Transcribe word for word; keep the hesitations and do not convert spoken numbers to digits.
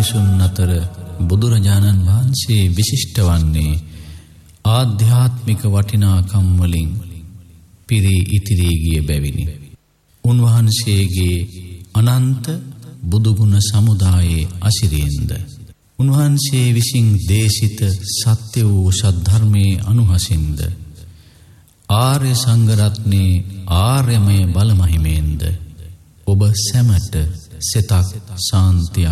මිනිසුන් අතර බුදුරජාණන් වහන්සේ විශිෂ්ට වන්නේ ආධ්‍යාත්මික වටිනාකම් වලින් පිරී ඉතිරී ගිය බැවිනි. උන්වහන්සේගේ අනන්ත බුදුගුණ සමුදායේ අසිරියෙන්ද උන්වහන්සේ විසින් දේශිත සත්‍ය වූ සද්ධර්මයේ අනුහසින්ද ආර්ය සංඝ රත්නයේ ආර්යමය බලමහිමෙන්ද ඔබ සැමට සිතක් සාන්තියක්